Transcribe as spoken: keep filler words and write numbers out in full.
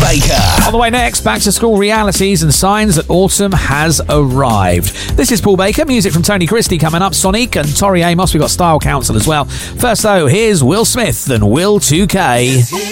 Baker. On the way next, back to school realities and signs that autumn has arrived. This is Paul Baker, music from Tony Christie coming up, Sonic and Tori Amos. We've got Style Council as well. First though, here's Will Smith and Will two K.